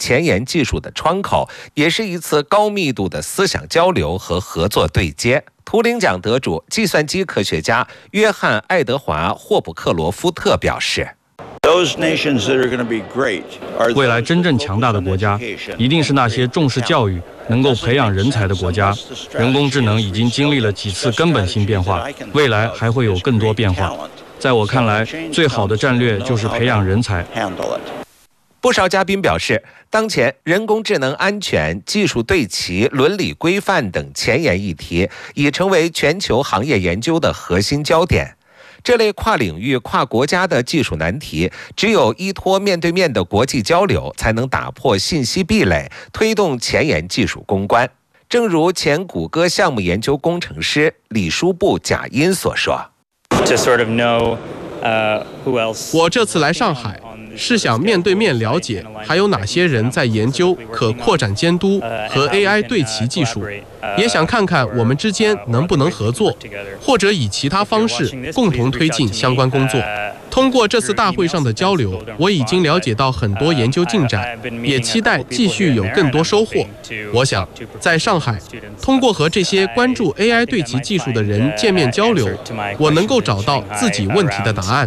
前沿技术的窗口，也是一次高密度的思想交流和合作对接。图灵奖得主、计算机科学家约翰·爱德华·霍普克罗夫特表示， 未来真正强大的国家，一定是那些重视教育、能够培养人才的国家。人工智能已经经历了几次根本性变化，未来还会有更多变化。在我看来，最好的战略就是培养人才。 不少嘉宾表示，当前人工智能安全、技术对齐、伦理规范等前沿议题已成为全球行业研究的核心焦点。这类跨领域、跨国家的技术难题，只有依托面对面的国际交流，才能打破信息壁垒，推动前沿技术攻关。正如前谷歌项目研究工程师李书部贾音所说。 我这次来上海，是想面对面了解还有哪些人在研究可扩展监督和 AI 对齐技术，也想看看我们之间能不能合作，或者以其他方式共同推进相关工作。通过这次大会上的交流，我已经了解到很多研究进展，也期待继续有更多收获。我想在上海，通过和这些关注 AI 对齐技术的人见面交流，我能够找到自己问题的答案。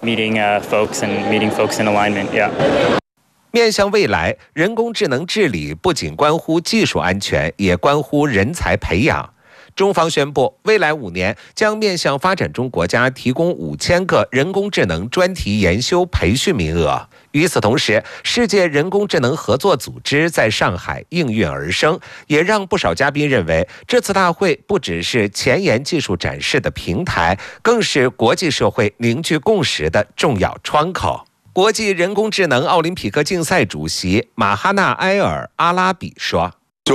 面向未来，人工智能治理不仅关乎技术安全，也关乎人才培养。中方宣布，未来5年将面向发展中国家提供5000个人工智能专题研修培训名额。与此同时，世界人工智能合作组织在上海应运而生，也让不少嘉宾认为，这次大会不只是前沿技术展示的平台，更是国际社会凝聚共识的重要窗口。国际人工智能奥林匹克竞赛主席马哈纳埃尔·阿拉比说，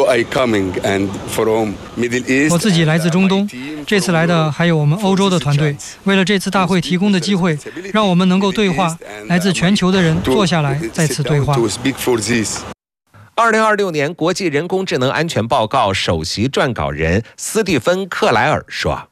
我自己来自中东，这次来的还有我们欧洲的团队。为了这次大会提供的机会，让我们能够对话，来自全球的人坐下来再次对话。 2026年国际人工智能安全报告首席撰稿人斯蒂芬·克莱尔说，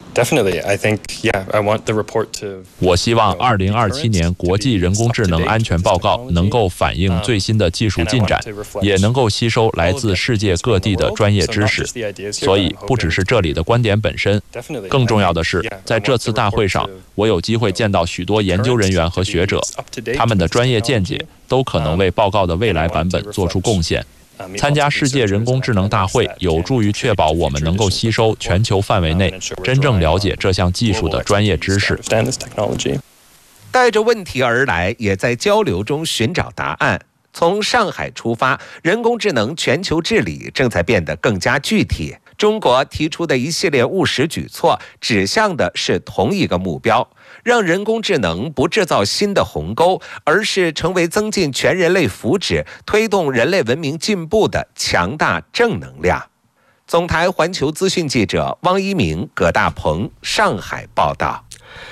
我希望2027年国际人工智能安全报告能够反映最新的技术进展，也能够吸收来自世界各地的专业知识。所以不只是这里的观点本身，更重要的是，在这次大会上，我有机会见到许多研究人员和学者，他们的专业见解都可能为报告的未来版本做出贡献。参加世界人工智能大会有助于确保我们能够吸收全球范围内真正了解这项技术的专业知识。 带着问题而来，也在交流中寻找答案。从上海出发，人工智能全球治理正在变得更加具体。中国提出的一系列务实举措，指向的是同一个目标，让人工智能不制造新的鸿沟，而是成为增进全人类福祉、推动人类文明进步的强大正能量。总台环球资讯记者汪一鸣、葛大鹏，上海报道。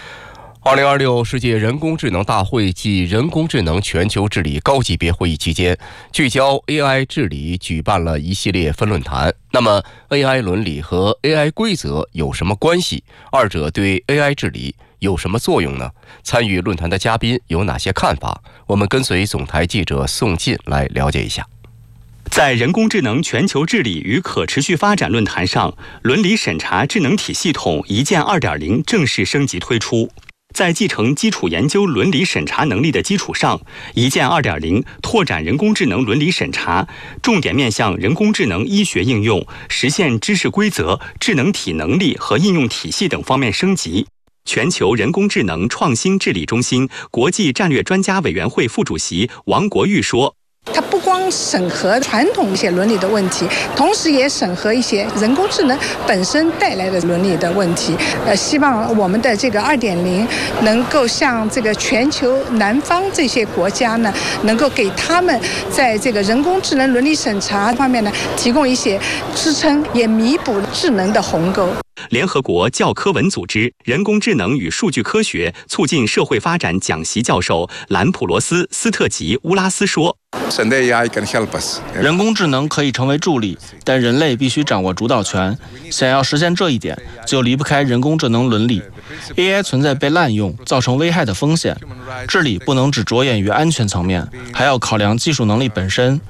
2026世界人工智能大会暨人工智能全球治理高级别会议期间，聚焦 AI 治理举办了一系列分论坛。那么 AI 伦理和 AI 规则有什么关系？二者对 AI 治理有什么作用呢？参与论坛的嘉宾有哪些看法？我们跟随总台记者宋进来了解一下。 在人工智能全球治理与可持续发展论坛上，伦理审查智能体系统一键 2.0 正式升级推出。在继承基础研究伦理审查能力的基础上，一键 2.0 拓展人工智能伦理审查，重点面向人工智能医学应用，实现知识规则、智能体能力和应用体系等方面升级。全球人工智能创新治理中心国际战略专家委员会副主席王国玉说， 它不光审核传统一些伦理的问题，同时也审核一些人工智能本身带来的伦理的问题。希望我们的这个2.0能够向这个全球南方这些国家呢，能够给他们在这个人工智能伦理审查方面呢，提供一些支撑，也弥补智能的鸿沟。 联合国教科文组织人工智能与数据科学促进社会发展讲席教授兰普罗斯·斯特吉乌拉斯说， 人工智能可以成为助力，但人类必须掌握主导权。想要实现这一点，就离不开人工智能伦理。AI 存在被滥用、造成危害的风险，治理不能只着眼于安全层面，还要考量技术能力本身，